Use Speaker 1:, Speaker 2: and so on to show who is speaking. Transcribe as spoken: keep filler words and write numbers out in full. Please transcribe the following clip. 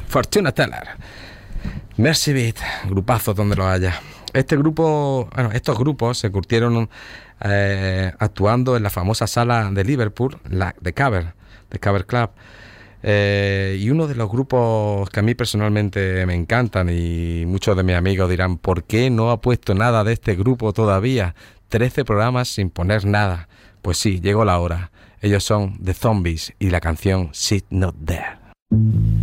Speaker 1: Fortuna Teller, Mercy Beat, grupazo donde lo haya. Este grupo, bueno, estos grupos se curtieron eh, actuando en la famosa sala de Liverpool, la The Cavern, The Cavern Club. Eh, y uno de los grupos que a mí personalmente me encantan, y muchos de mis amigos dirán, ¿por qué no ha puesto nada de este grupo todavía? trece programas sin poner nada. Pues sí, llegó la hora. Ellos son The Zombies y la canción Sit Not There.